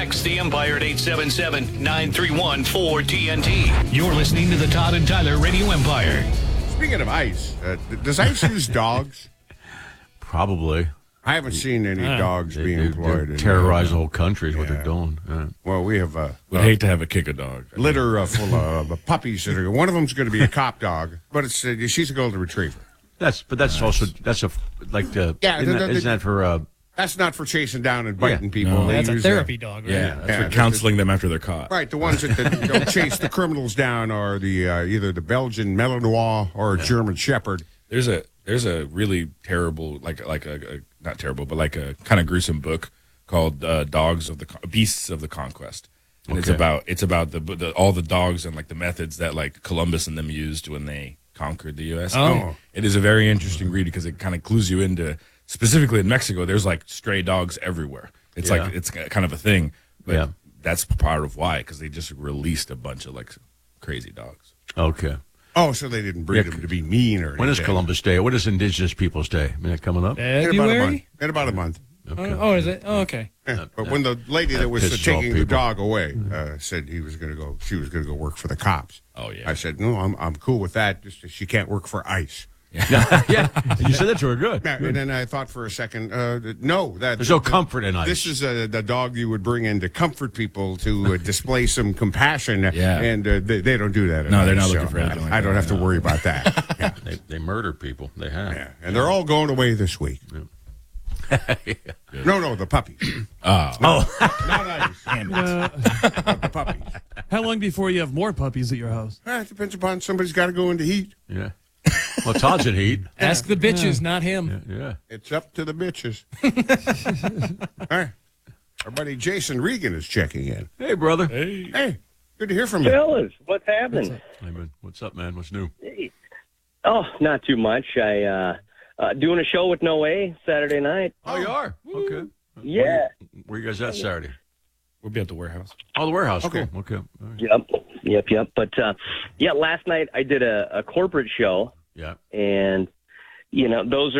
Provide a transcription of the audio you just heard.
Text the Empire at 877-931-4TNT. You're listening to the Todd and Tyler Radio Empire. Speaking of ICE, does ICE use dogs? Probably. I haven't seen any dogs being employed. They terrorize the whole country is what they're doing. Yeah. Well, we have would hate to have a kick a dog. litter full of puppies. That are, one of them's going to be a cop dog, but it's she's a golden retriever. That's also isn't that for That's not for chasing down and biting people. No. They That's a use, therapy dog, right? Yeah, that's for counseling them after they're caught. Right, the ones that don't chase the criminals down are the either the Belgian Malinois or a German Shepherd. There's a really terrible, like a not terrible, but like a kind of gruesome book called Beasts of the Conquest, and it's about the all the dogs and like the methods that like Columbus and them used when they conquered the U.S. Oh. It is a very interesting read because it kind of clues you into, specifically in Mexico, there's like stray dogs everywhere. It's like it's kind of a thing, but that's part of why, because they just released a bunch of like crazy dogs. Okay. Oh, so they didn't breed them to be mean or anything. When is Columbus Day? When is Indigenous Peoples Day? I mean, coming up? February? In about a month. Okay. Oh, is it? Oh, okay. Yeah. But when the lady that was pisses taking off the people. dog away said she was going to go work for the cops. Oh yeah. I said, no, I'm cool with that. Just she can't work for ICE. Yeah. You said that to her. Good. Yeah, and then I thought for a second, no, There's no comfort in ICE. This is the dog you would bring in to comfort people, to display some compassion. Yeah. And they don't do that. No, they're ICE, not looking so for anything like I don't that, have to worry about that. Yeah. They murder people. They have. Yeah. And they're all going away this week. No, the puppies. Not ICE. The puppies. How long before you have more puppies at your house? It depends upon somebody's got to go into heat. Yeah. Well, Todd's in heat. Ask the bitches, not him. Yeah. It's up to the bitches. All right. Our buddy Jason Regan is checking in. Hey, brother. Hey, good to hear from you. Fellas, what's happening? Hey, man. What's up, man? What's new? Oh, not too much. I doing a show with Noe Saturday night. Oh, you are? Okay. Yeah. Where you guys at Saturday? We'll be at the warehouse. Oh, the warehouse. Okay. Cool. Okay. All right. Yep. But last night I did a corporate show, Yeah. and those